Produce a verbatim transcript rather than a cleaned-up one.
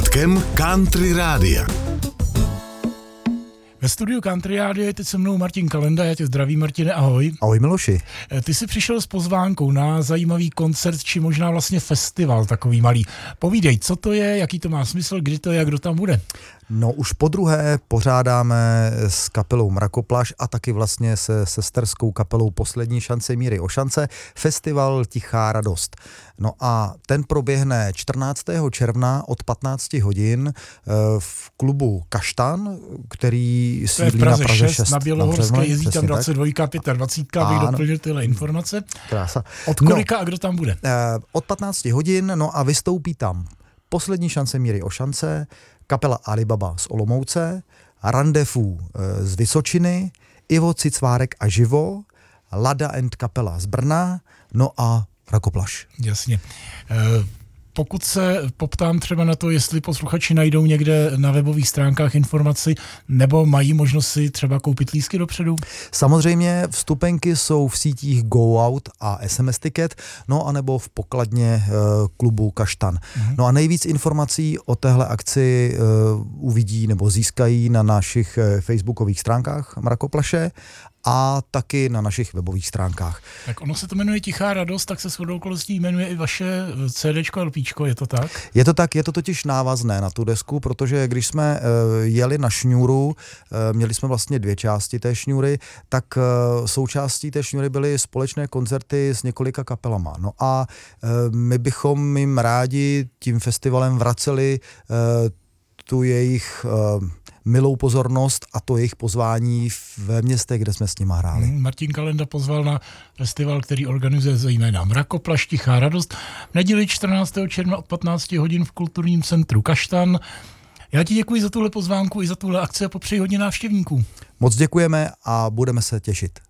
začátkem Country Rádia. Ve studiu Country Rádia je teď se mnou Martin Kalenda, já tě zdravím, Martine, ahoj. Ahoj Miloši. Ty jsi přišel s pozvánkou na zajímavý koncert, či možná vlastně festival takový malý. Povídej, co to je, jaký to má smysl, kdy to je a kdo tam bude? No už po druhé pořádáme s kapelou Mrakoplaš a taky vlastně se sesterskou kapelou Poslední šance Míry Ošance festival Tichá radost. No a ten proběhne čtrnáctého června od patnácti hodin v klubu Kaštan, který sídlí na Praze šest. Na Bělohorské, jezdí tam dvacet dva, dvacet pět, abych doplnil tyhle informace. Krása. Od kolika no, a kdo tam bude? Od patnácti hodin, no a vystoupí tam Poslední šance Míry Ošance, kapela Alibaba z Olomouce, Randevu z Vysočiny, Ivo Cicvárek a Živo, Lada and kapela z Brna, no a Mrakoplaš. Jasně. E- Pokud se poptám třeba na to, jestli posluchači najdou někde na webových stránkách informaci, nebo mají možnost si třeba koupit lístky dopředu? Samozřejmě vstupenky jsou v sítích Go Out a S M S Ticket, no anebo v pokladně uh, klubu Kaštan. Mm-hmm. No a nejvíc informací o téhle akci uh, uvidí nebo získají na našich uh, facebookových stránkách Mrakoplaše a taky na našich webových stránkách. Tak ono se to jmenuje Tichá radost, tak se shodou okolností jmenuje i vaše CDčko a LPčko, je to tak? Je to tak, je to totiž návazné na tu desku, protože když jsme uh, jeli na šňůru, uh, měli jsme vlastně dvě části té šňůry, tak uh, součástí té šňůry byly společné koncerty s několika kapelama. No a uh, my bychom jim rádi tím festivalem vraceli uh, tu jejich uh, milou pozornost a to jejich pozvání ve městech, kde jsme s nimi hráli. Hmm, Martin Kalenda pozval na festival, který organizuje zejména Mrakoplaš, Tichá radost. V neděli čtrnáctého června od patnácti hodin v kulturním centru Kaštan. Já ti děkuji za tuhle pozvánku i za tuhle akci a popřeji hodně návštěvníků. Moc děkujeme a budeme se těšit.